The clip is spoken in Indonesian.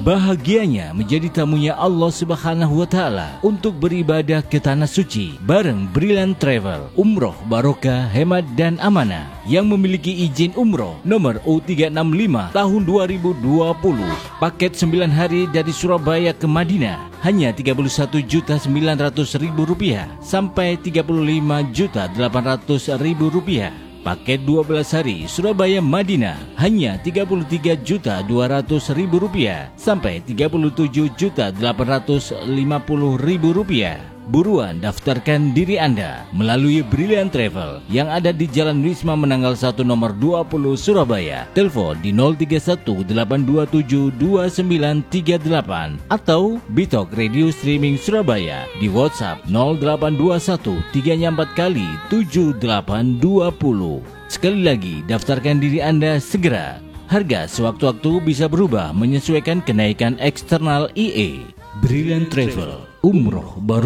Bahagianya menjadi tamunya Allah Subhanahu wa Ta'ala untuk beribadah ke tanah suci bareng Brilliant Travel. Umroh barokah, hemat dan amanah, yang memiliki izin umroh nomor U365 tahun 2020. Paket 9 hari dari Surabaya ke Madinah hanya Rp31.900.000 sampai Rp35.800.000. Paket 12 hari Surabaya Madinah hanya Rp33.200.000 sampai Rp37.850.000. Buruan daftarkan diri Anda melalui Brilliant Travel yang ada di Jalan Wisma Menanggal 1 nomor 20 Surabaya. Telepon di 031-827-2938 atau Bitok Radio Streaming Surabaya di WhatsApp 0821 3 kali 7820. Sekali lagi, daftarkan diri Anda segera. Harga sewaktu-waktu bisa berubah menyesuaikan kenaikan eksternal IE. Brilliant Travel, umroh baru.